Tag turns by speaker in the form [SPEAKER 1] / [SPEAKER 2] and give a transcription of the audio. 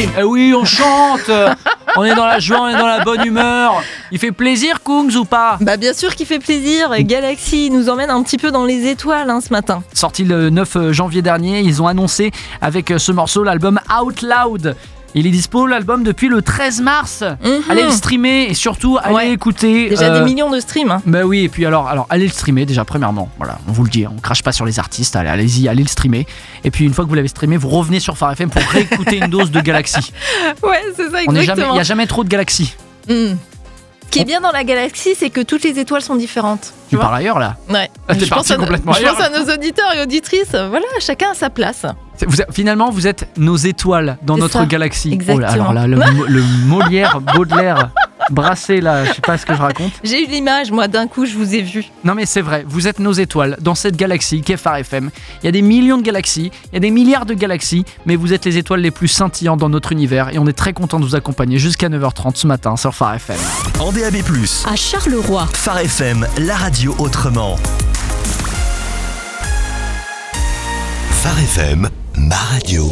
[SPEAKER 1] oui, on chante. On est dans la joie, on est dans la bonne humeur. Il fait plaisir, Kungs, ou pas?
[SPEAKER 2] Bah bien sûr qu'il fait plaisir. Galaxy nous emmène un petit peu dans les étoiles ce matin.
[SPEAKER 1] Sorti le 9 janvier dernier, ils ont annoncé avec ce morceau l'album Out Loud. Il est dispo l'album depuis le 13 mars. Allez le streamer et surtout allez écouter.
[SPEAKER 2] Déjà des millions de streams.
[SPEAKER 1] Bah oui, et puis alors allez le streamer déjà premièrement. Voilà, on vous le dit, on crache pas sur les artistes. Allez-y, allez le streamer. Et puis une fois que vous l'avez streamé, vous revenez sur Phare FM pour réécouter une dose de Galaxy.
[SPEAKER 2] Ouais, c'est ça exactement.
[SPEAKER 1] Il y a jamais trop de Galaxy.
[SPEAKER 2] Ce qui est bien dans la galaxie, c'est que toutes les étoiles sont différentes.
[SPEAKER 1] Tu parles ailleurs là?
[SPEAKER 2] Ouais.
[SPEAKER 1] T'es parti complètement ailleurs.
[SPEAKER 2] Je pense à nos auditeurs et auditrices. Voilà, chacun a sa place.
[SPEAKER 1] Finalement, vous êtes nos étoiles dans notre galaxie.
[SPEAKER 2] Exactement.
[SPEAKER 1] Oh là, alors là, le Molière, Baudelaire, Brassé là, je sais pas ce que je raconte.
[SPEAKER 2] J'ai eu l'image, moi, d'un coup, je vous ai vu.
[SPEAKER 1] Non mais c'est vrai, vous êtes nos étoiles dans cette galaxie qu'est Phare FM. Il y a des millions de galaxies, il y a des milliards de galaxies, mais vous êtes les étoiles les plus scintillantes dans notre univers et on est très content de vous accompagner jusqu'à 9h30 ce matin sur Phare FM.
[SPEAKER 3] En DAB+,
[SPEAKER 4] à Charleroi.
[SPEAKER 3] Phare FM, la radio autrement. Phare FM, ma radio.